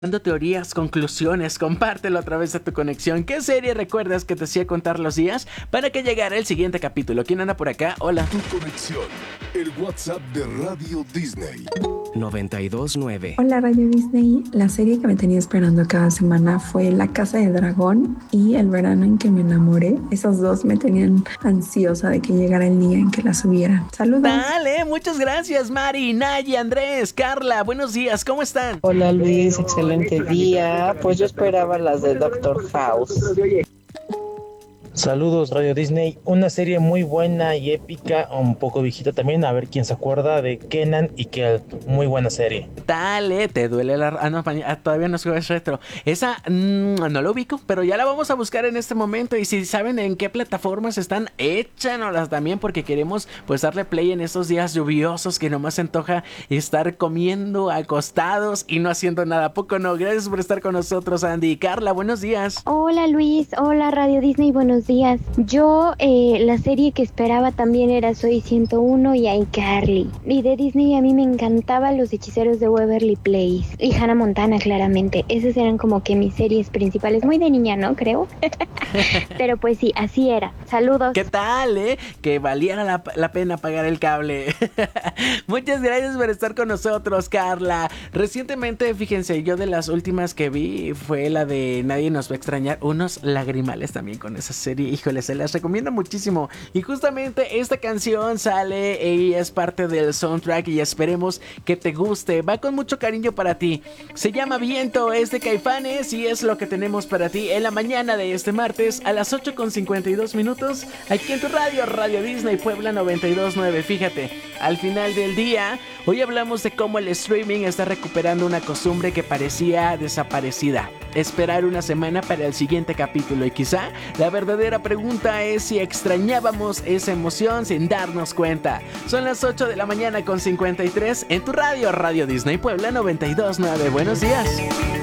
Dando teorías, conclusiones, compártelo a través de tu conexión. ¿Qué serie recuerdas que te hacía contar los días para que llegara el siguiente capítulo? ¿Quién anda por acá? Hola. Tu conexión, el WhatsApp de Radio Disney. 92.9. Hola Radio Disney, la serie que me tenía esperando cada semana fue La Casa de Dragón y El verano en que me enamoré. Esos dos me tenían ansiosa de que llegara el día en que la subieran. Saludos. Dale, muchas gracias Mari, Nayi, Andrés, Carla, buenos días, ¿cómo están? Hola Luis, excelente día. Pues yo esperaba las de Doctor House. Saludos Radio Disney, una serie muy buena y épica, un poco viejita también, a ver quién se acuerda de Kenan y Kel, muy buena serie. Dale, te duele la... todavía no es retro. Esa no lo ubico, pero ya la vamos a buscar en este momento. Y si saben en qué plataformas están, échanoslas también, porque queremos pues darle play en estos días lluviosos que nomás se antoja estar comiendo acostados y no haciendo nada. ¿A poco no? Gracias por estar con nosotros, Andy. Carla, buenos días. Hola Luis, hola Radio Disney, buenos días. Yo la serie que esperaba también era Soy 101 y iCarly. Y de Disney a mí me encantaban Los Hechiceros de Waverly Place y Hannah Montana, claramente. Esas eran como que mis series principales, muy de niña, ¿no? Creo. Pero pues sí, así era. Saludos. ¿Qué tal, Que valiera la pena pagar el cable. Muchas gracias por estar con nosotros, Carla. Recientemente, fíjense, yo de las últimas que vi fue la de Nadie nos va a extrañar. Unos lagrimales también con esa serie. Híjole, se las recomiendo muchísimo. Y justamente esta canción sale y es parte del soundtrack y esperemos que te guste. Va con mucho cariño para ti. Se llama Viento, es de Caifanes y es lo que tenemos para ti en la mañana de este martes a las 8:52 aquí en tu radio, Radio Disney Puebla 92.9. Fíjate, al final del día, hoy hablamos de cómo el streaming está recuperando una costumbre que parecía desaparecida. Esperar una semana para el siguiente capítulo y quizá la verdadera pregunta es si extrañábamos esa emoción sin darnos cuenta. Son las 8 de la mañana con 53 en tu radio, Radio Disney Puebla 92.9. Buenos días.